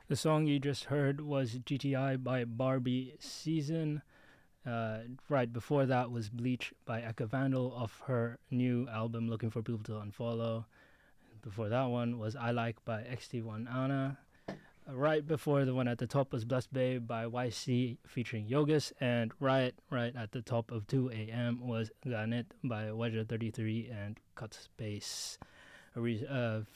The song you just heard was GTI by Barbie Season. Right before that was Bleach by Eka Vandal off her new album Looking for People to Unfollow. Before that one was I Like by XT1 Anna. Right before the one at the top was Blessed Babe by YC featuring Yogus. And right at the top of 2 a.m. was Ganet by Wedger33 and Cut Space.